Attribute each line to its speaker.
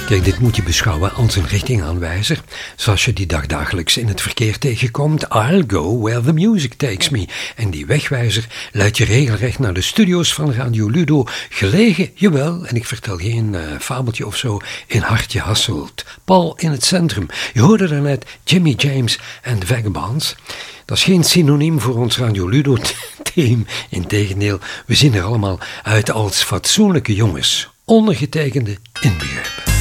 Speaker 1: Kijk, dit moet je beschouwen als een richtingaanwijzer, zoals je die dagdagelijks in het verkeer tegenkomt. I'll go where the music takes me. En die wegwijzer leidt je regelrecht naar de studio's van Radio Ludo, gelegen, jawel, en ik vertel geen fabeltje of zo, in Hartje Hasselt. Pal in het centrum. Je hoorde daarnet Jimmy James en de Vagabonds. Dat is geen synoniem voor ons Radio Ludo-team. Integendeel, we zien er allemaal uit als fatsoenlijke jongens. Ondergetekende inbegrepen.